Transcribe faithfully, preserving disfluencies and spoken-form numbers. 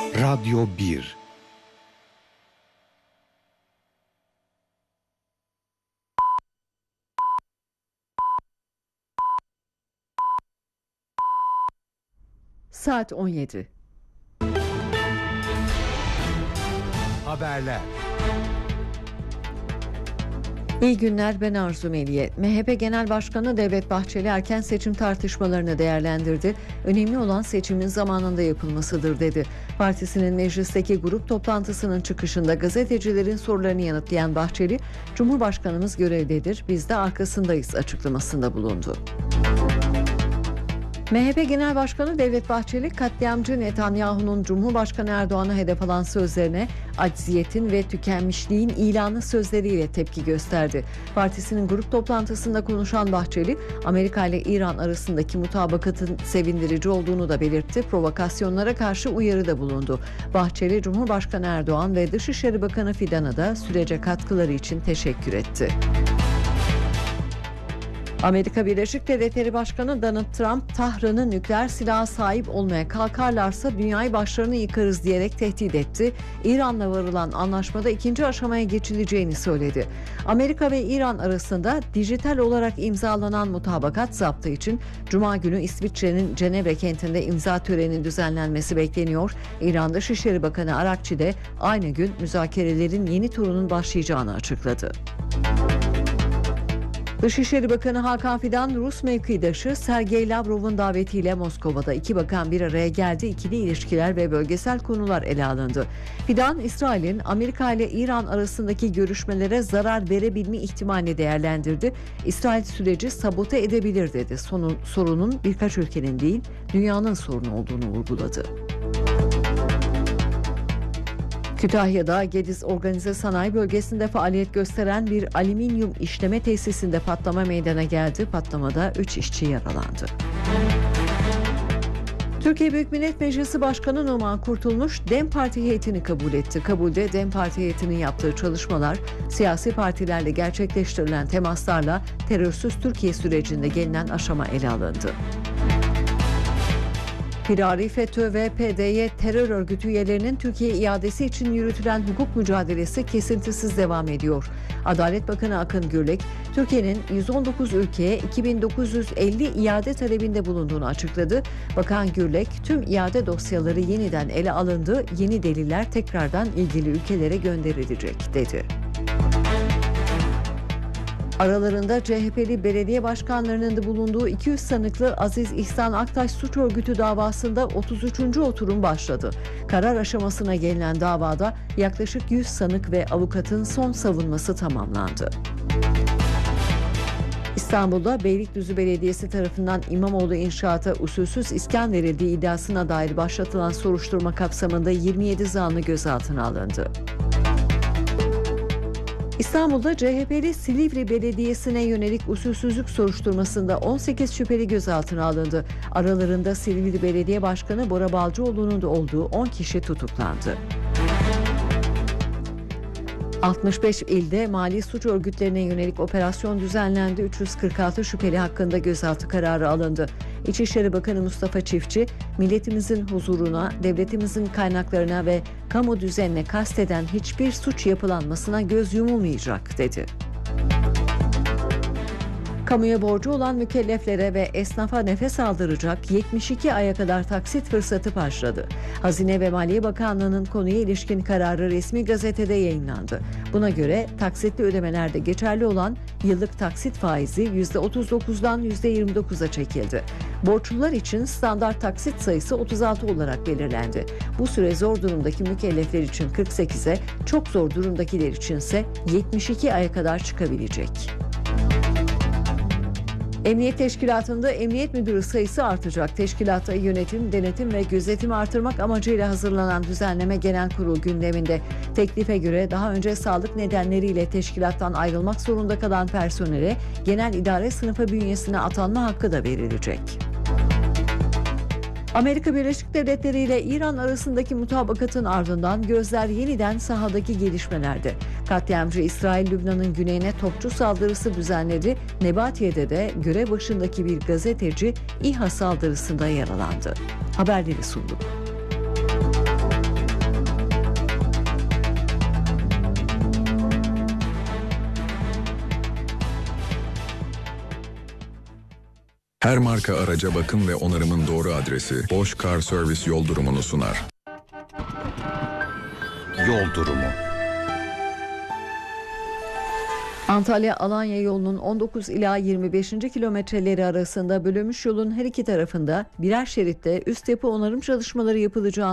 Radyo bir. Saat on yedi. Haberler. İyi günler, ben Arzu Meliye. M H P Genel Başkanı Devlet Bahçeli erken seçim tartışmalarını değerlendirdi. Önemli olan seçimin zamanında yapılmasıdır dedi. Partisinin meclisteki grup toplantısının çıkışında gazetecilerin sorularını yanıtlayan Bahçeli, "Cumhurbaşkanımız görevdedir, biz de arkasındayız" açıklamasında bulundu. M H P Genel Başkanı Devlet Bahçeli, katliamcı Netanyahu'nun Cumhurbaşkanı Erdoğan'a hedef alan sözlerine acziyetin ve tükenmişliğin ilanı sözleriyle tepki gösterdi. Partisinin grup toplantısında konuşan Bahçeli, Amerika ile İran arasındaki mutabakatın sevindirici olduğunu da belirtti. Provokasyonlara karşı uyarıda bulundu. Bahçeli, Cumhurbaşkanı Erdoğan ve Dışişleri Bakanı Fidan'a da sürece katkıları için teşekkür etti. Amerika Birleşik Devletleri Başkanı Donald Trump, Tahran'ın nükleer silaha sahip olmaya kalkarlarsa dünyayı başlarına yıkarız diyerek tehdit etti. İran'la varılan anlaşmada ikinci aşamaya geçileceğini söyledi. Amerika ve İran arasında dijital olarak imzalanan mutabakat zaptı için Cuma günü İsviçre'nin Cenevre kentinde imza töreninin düzenlenmesi bekleniyor. İran Dışişleri Bakanı Arakçi de aynı gün müzakerelerin yeni turunun başlayacağını açıkladı. Dışişleri Bakanı Hakan Fidan, Rus mevkidaşı Sergey Lavrov'un davetiyle Moskova'da iki bakan bir araya geldi. İkili ilişkiler ve bölgesel konular ele alındı. Fidan, İsrail'in Amerika ile İran arasındaki görüşmelere zarar verebilme ihtimalini değerlendirdi. İsrail süreci sabote edebilir dedi. Sonun, sorunun birkaç ülkenin değil, dünyanın sorunu olduğunu vurguladı. Kütahya'da Gediz Organize Sanayi Bölgesi'nde faaliyet gösteren bir alüminyum işleme tesisinde patlama meydana geldi. Patlamada üç işçi yaralandı. Türkiye Büyük Millet Meclisi Başkanı Numan Kurtulmuş, DEM Parti heyetini kabul etti. Kabulde DEM Parti heyetinin yaptığı çalışmalar, siyasi partilerle gerçekleştirilen temaslarla terörsüz Türkiye sürecinde gelinen aşama ele alındı. Firari FETÖ ve P D Y terör örgütü üyelerinin Türkiye iadesi için yürütülen hukuk mücadelesi kesintisiz devam ediyor. Adalet Bakanı Akın Gürlek, Türkiye'nin yüz on dokuz ülkeye iki bin dokuz yüz elli iade talebinde bulunduğunu açıkladı. Bakan Gürlek, tüm iade dosyaları yeniden ele alındı, yeni deliller tekrardan ilgili ülkelere gönderilecek dedi. Aralarında C H P'li belediye başkanlarının da bulunduğu iki yüz sanıklı Aziz İhsan Aktaş suç örgütü davasında otuz üçüncü oturum başladı. Karar aşamasına gelinen davada yaklaşık yüz sanık ve avukatın son savunması tamamlandı. İstanbul'da Beylikdüzü Belediyesi tarafından İmamoğlu inşaata usulsüz iskan verildiği iddiasına dair başlatılan soruşturma kapsamında yirmi yedi zanlı gözaltına alındı. İstanbul'da C H P'li Silivri Belediyesi'ne yönelik usulsüzlük soruşturmasında on sekiz şüpheli gözaltına alındı. Aralarında Silivri Belediye Başkanı Bora Balcıoğlu'nun da olduğu on kişi tutuklandı. altmış beş ilde mali suç örgütlerine yönelik operasyon düzenlendi. üç yüz kırk altı şüpheli hakkında gözaltı kararı alındı. İçişleri Bakanı Mustafa Çiftçi, milletimizin huzuruna, devletimizin kaynaklarına ve kamu düzenine kasteden hiçbir suç yapılanmasına göz yumulmayacak dedi. Kamuya borcu olan mükelleflere ve esnafa nefes aldıracak yetmiş iki aya kadar taksit fırsatı başladı. Hazine ve Maliye Bakanlığı'nın konuya ilişkin kararı resmi gazetede yayınlandı. Buna göre taksitli ödemelerde geçerli olan yıllık taksit faizi yüzde otuz dokuzdan yüzde yirmi dokuza çekildi. Borçlular için standart taksit sayısı otuz altı olarak belirlendi. Bu süre zor durumdaki mükellefler için kırk sekize, çok zor durumdakiler içinse yetmiş iki aya kadar çıkabilecek. Emniyet Teşkilatı'nda emniyet müdürü sayısı artacak. Teşkilatta yönetim, denetim ve gözetimi artırmak amacıyla hazırlanan düzenleme genel kurul gündeminde. Teklife göre daha önce sağlık nedenleriyle teşkilattan ayrılmak zorunda kalan personele genel idare sınıfı bünyesine atanma hakkı da verilecek. Amerika Birleşik Devletleri ile İran arasındaki mutabakatın ardından gözler yeniden sahadaki gelişmelerde. Katliamcı İsrail, Lübnan'ın güneyine topçu saldırısı düzenledi. Nebatiye'de de görev başındaki bir gazeteci İHA saldırısında yaralandı. Haberleri sunduk. Her marka araca bakım ve onarımın doğru adresi Bosch Car Service yol durumunu sunar. Yol durumu. Antalya-Alanya yolunun on dokuz ila yirmi beşinci kilometreleri arasında bölünmüş yolun her iki tarafında birer şeritte üst yapı onarım çalışmaları yapılacağı